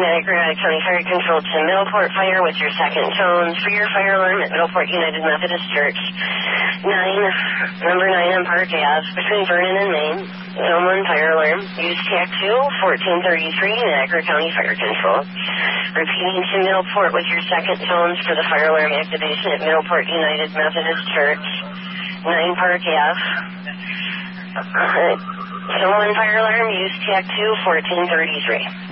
Niagara County Fire Control to Middleport Fire with your second tones for your fire alarm at Middleport United Methodist Church. Number 9 on Park Ave, between Vernon and Main. Zone 1 fire alarm. Use TAC 2, 1433, Niagara County Fire Control. Repeating to Middleport with your second tones for the fire alarm activation at Middleport United Methodist Church. 9 Park Ave. Zone 1 fire alarm. Use TAC 2, 1433.